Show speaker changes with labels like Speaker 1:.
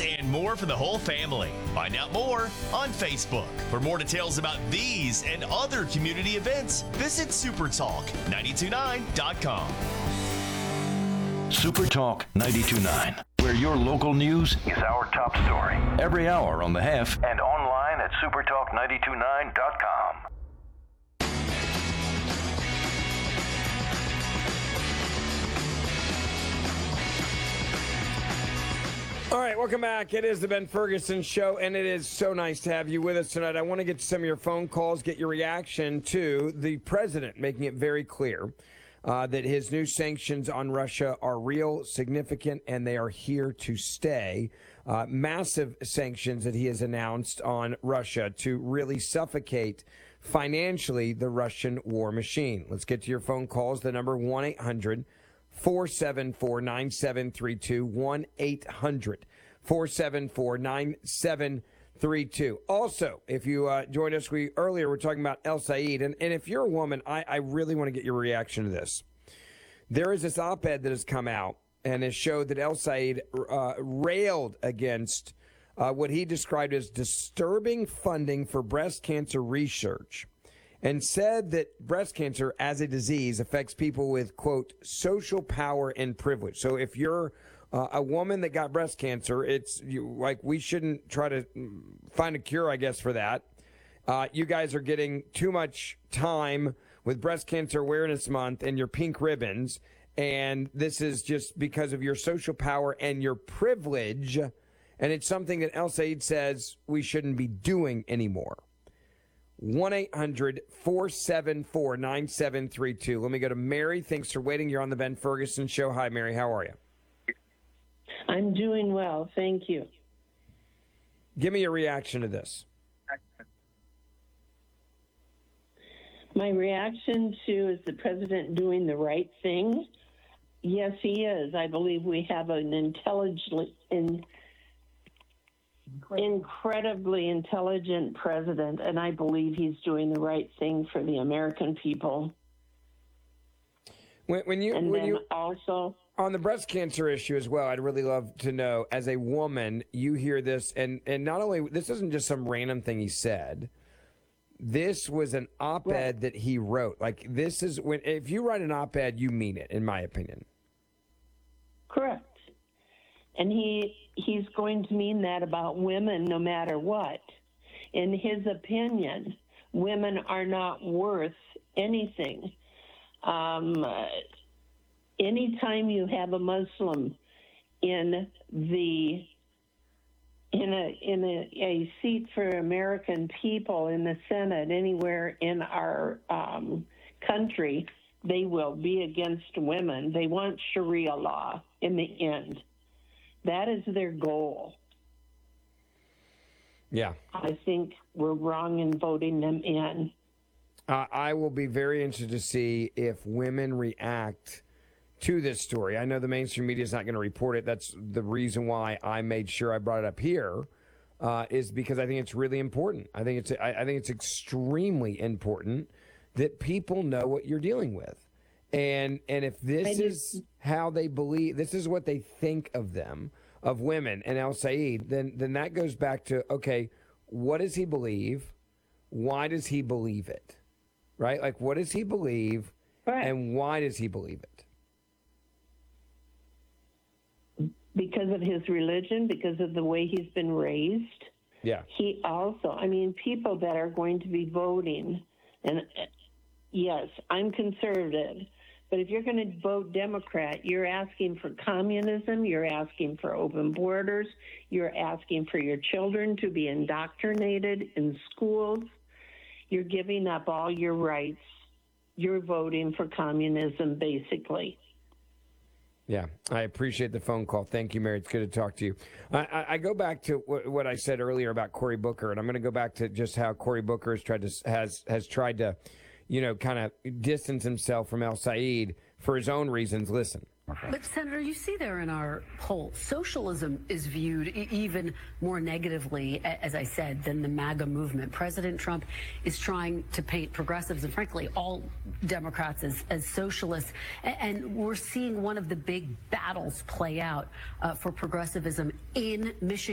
Speaker 1: and more for the whole family. Find out more on Facebook. For more details about these and other community events, visit supertalk929.com.
Speaker 2: Supertalk 92.9, where your local news is our top story. Every hour on the Hef and online at supertalk929.com.
Speaker 3: All right, welcome back. It is the Ben Ferguson Show, and it is so nice to have you with us tonight. I want to get to some of your phone calls, get your reaction to the president making it very clear that his new sanctions on Russia are real, significant, and they are here to stay. Massive sanctions that he has announced on Russia to really suffocate financially the Russian war machine. Let's get to your phone calls. The number 1-800-474-9732, 1-800-474-9732. Also, if you joined us earlier, we're talking about El Said. And if you're a woman, I really want to get your reaction to this. There is this op-ed that has come out, and it showed that El Said railed against what he described as disturbing funding for breast cancer research, and said that breast cancer as a disease affects people with, quote, social power and privilege. So if you're a woman that got breast cancer, we shouldn't try to find a cure, I guess, for that. You guys are getting too much time with Breast Cancer Awareness Month and your pink ribbons, and this is just because of your social power and your privilege, and it's something that El Said says we shouldn't be doing anymore. 1-800-474-9732. Let me go to Mary. Thanks for waiting. You're on the Ben Ferguson Show. Hi, Mary. How are you?
Speaker 4: I'm doing well. Thank you.
Speaker 3: Give me your reaction to this.
Speaker 4: My reaction to is the president doing the right thing? Yes, he is. I believe we have an incredibly intelligent president, and I believe he's doing the right thing for the American people.
Speaker 3: When you
Speaker 4: also
Speaker 3: on the breast cancer issue as well, I'd really love to know, as a woman, you hear this, and not only, this isn't just some random thing he said. This was an op-ed that he wrote. Like, this is if you write an op-ed, you mean it, in my opinion.
Speaker 4: Correct. And he's going to mean that about women no matter what. In his opinion, women are not worth anything. Anytime you have a Muslim in a seat for American people in the Senate anywhere in our country, they will be against women. They want Sharia law in the end. That is their goal.
Speaker 3: Yeah.
Speaker 4: I think we're wrong in voting them in.
Speaker 3: I will be very interested to see if women react to this story. I know the mainstream media is not going to report it. That's the reason why I made sure I brought it up here, is because I think it's really important. I think it's extremely important that people know what you're dealing with. And if this is how they believe, this is what they think of them, of women and El Said, then that goes back to, okay, what does he believe? Why does he believe it? Right? Like, what does he believe?
Speaker 4: Right.
Speaker 3: And why does he believe it?
Speaker 4: Because of his religion, because of the way he's been raised.
Speaker 3: Yeah.
Speaker 4: He also, people that are going to be voting, and yes, I'm conservative, but if you're going to vote Democrat, you're asking for communism, you're asking for open borders, you're asking for your children to be indoctrinated in schools, you're giving up all your rights, you're voting for communism, basically.
Speaker 3: Yeah, I appreciate the phone call. Thank you, Mary. It's good to talk to you. I go back to what I said earlier about Cory Booker, and I'm going to go back to just how Cory Booker has tried to, kind of distance himself from El Said for his own reasons. Listen.
Speaker 5: But, Senator, you see there in our poll, socialism is viewed even more negatively, as I said, than the MAGA movement. President Trump is trying to paint progressives and, frankly, all Democrats as socialists. And we're seeing one of the big battles play out for progressivism in Michigan.